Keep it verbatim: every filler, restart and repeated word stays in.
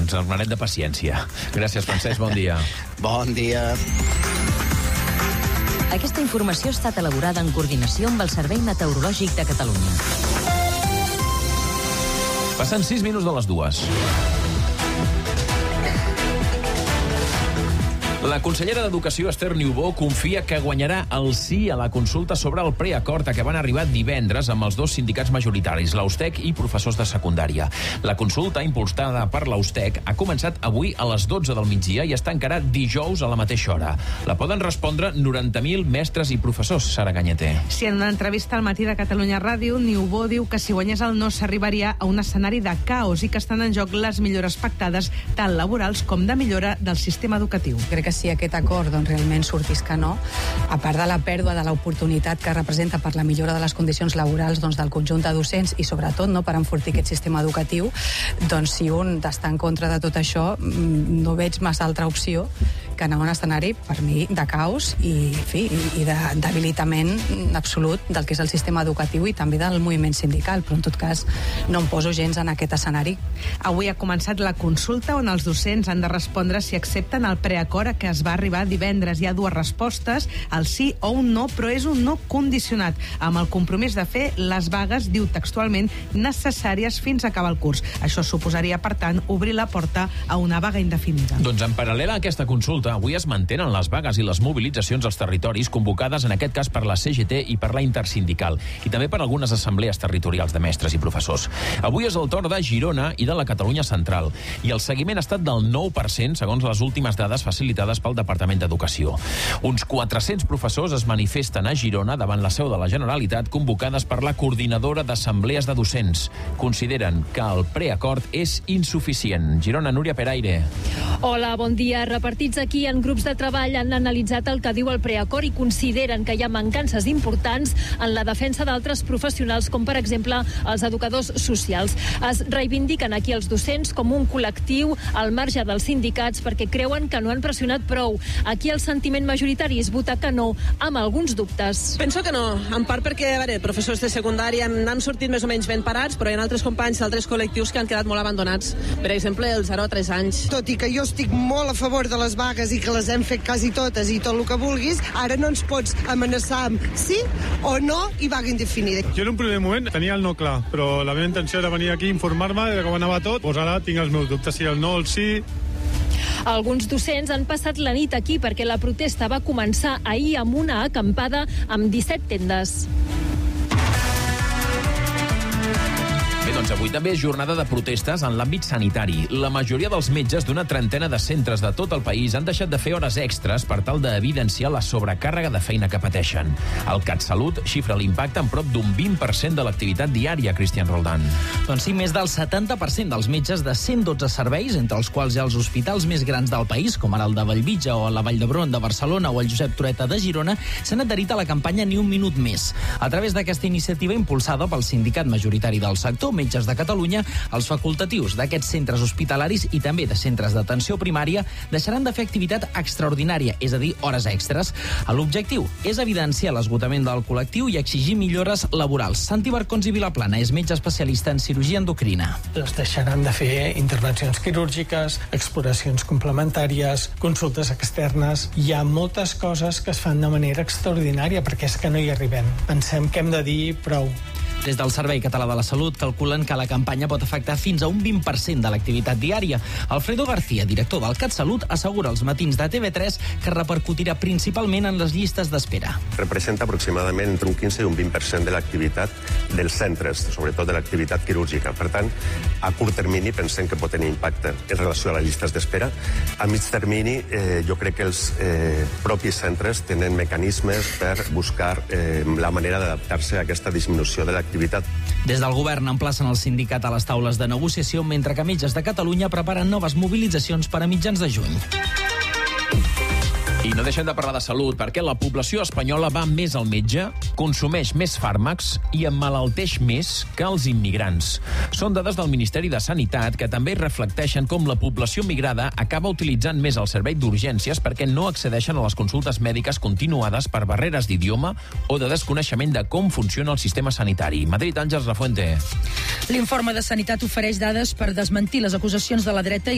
doncs el manet de paciència. Gràcies, Francesc, bon dia. Bon dia. Aquesta informació ha estat elaborada en coordinació amb el Servei Meteorològic de Catalunya. Passen sis minuts de les dues. La consellera d'Educació, Esther Niubó, confia que guanyarà el sí a la consulta sobre el preacord a què van arribar divendres amb els dos sindicats majoritaris, l'Austec i professors de secundària. La consulta, impulsada per l'Austec, ha començat avui a les dotze del migdia i es tancarà dijous a la mateixa hora. La poden respondre noranta mil mestres i professors, Sara Ganyete. Sí, en una entrevista al Matí de Catalunya Ràdio, Niubó diu que si guanyés el no s'arribaria a un escenari de caos i que estan en joc les millores pactades, tant laborals com de millora del sistema educatiu. Crec que si aquest acord doncs, realment sortís que no, a part de la pèrdua de l'oportunitat que representa per la millora de les condicions laborals doncs, del conjunt de docents i sobretot no, per enfortir aquest sistema educatiu, doncs si un està en contra de tot això, no veig massa altra opció que anar a un escenari, per mi, de caos i, en fi, i de debilitament absolut del que és el sistema educatiu i també del moviment sindical, però en tot cas no em poso gens en aquest escenari. Avui ha començat la consulta on els docents han de respondre si accepten el preacord a què es va arribar divendres. Hi ha dues respostes, el sí o un no, però és un no condicionat, amb el compromís de fer les vagues, diu textualment, necessàries fins a acabar el curs. Això suposaria, per tant, obrir la porta a una vaga indefinida. Doncs en paral·lel a aquesta consulta, avui es mantenen les vagues i les mobilitzacions als territoris convocades en aquest cas per la C G T i per la Intersindical i també per algunes assemblees territorials de mestres i professors. Avui és el torn de Girona i de la Catalunya Central i el seguiment ha estat del nou per cent segons les últimes dades facilitades pel Departament d'Educació. Uns quatre-cents professors es manifesten a Girona davant la seu de la Generalitat convocades per la Coordinadora d'Assemblees de Docents. Consideren que el preacord és insuficient. Girona, Núria Peraire. Hola, bon dia. Repartits aquí en grups de treball han analitzat el que diu el preacord i consideren que hi ha mancances importants en la defensa d'altres professionals, com per exemple els educadors socials. Es reivindiquen aquí els docents com un col·lectiu al marge dels sindicats perquè creuen que no han pressionat prou. Aquí el sentiment majoritari és votar que no, amb alguns dubtes. Penso que no, en part perquè, a veure, professors de secundària n'han sortit més o menys ben parats, però hi ha altres companys d'altres col·lectius que han quedat molt abandonats. Per exemple, els zero a tres anys. Tot i que jo estic molt a favor de les vagues i que les hem fet quasi totes i tot el que vulguis, ara no ens pots amenaçar amb sí o no i vaga indefinida. Jo en un primer moment tenia el no clar, però la meva intenció era venir aquí a informar-me de com anava tot. Doncs ara tinc els meus dubtes, si el no o el sí. Alguns docents han passat la nit aquí perquè la protesta va començar ahir amb una acampada amb disset tendes. Bé, doncs avui també és jornada de protestes en l'àmbit sanitari. La majoria dels metges d'una trentena de centres de tot el país han deixat de fer hores extres per tal d'evidenciar la sobrecàrrega de feina que pateixen. El CatSalut xifra l'impacte en prop d'un vint per cent de l'activitat diària, Cristian Roldán. Doncs sí, més del setanta per cent dels metges de cent dotze serveis, entre els quals hi ha els hospitals més grans del país, com ara el de Bellvitge o la Vall d'Hebron de Barcelona o el Josep Trueta de Girona, s'han adherit a la campanya Ni un minut més. A través d'aquesta iniciativa impulsada pel sindicat majoritari del sector, Metges de Catalunya, els facultatius d'aquests centres hospitalaris i també de centres d'atenció primària deixaran de fer activitat extraordinària, és a dir, hores extres. L'objectiu és evidenciar l'esgotament del col·lectiu i exigir millores laborals. Santi Barcons i Vilaplana és metge especialista en cirurgia endocrina. Es deixaran de fer intervencions quirúrgiques, exploracions complementàries, consultes externes. Hi ha moltes coses que es fan de manera extraordinària perquè és que no hi arribem. Pensem que hem de dir prou. Des del Servei Català de la Salut calculen que la campanya pot afectar fins a un vint per cent de l'activitat diària. Alfredo García, director del CatSalut, assegura als matins de T V tres que repercutirà principalment en les llistes d'espera. Representa aproximadament entre un quinze i un vint per cent de l'activitat dels centres, sobretot de l'activitat quirúrgica. Per tant, a curt termini pensem que pot tenir impacte en relació a les llistes d'espera. A mig termini, eh, jo crec que els eh, propis centres tenen mecanismes per buscar eh, la manera d'adaptar-se a aquesta disminució de l'activitat. Des del govern emplacen el sindicat a les taules de negociació, mentre que Metges de Catalunya preparen noves mobilitzacions per a mitjans de juny. I no deixem de parlar de salut, perquè la població espanyola va més al metge, consumeix més fàrmacs i emmalalteix més que els immigrants. Són dades del Ministeri de Sanitat que també reflecteixen com la població migrada acaba utilitzant més el servei d'urgències perquè no accedeixen a les consultes mèdiques continuades per barreres d'idioma o de desconeixement de com funciona el sistema sanitari. Madrid, Àngels Lafuente. L'informe de Sanitat ofereix dades per desmentir les acusacions de la dreta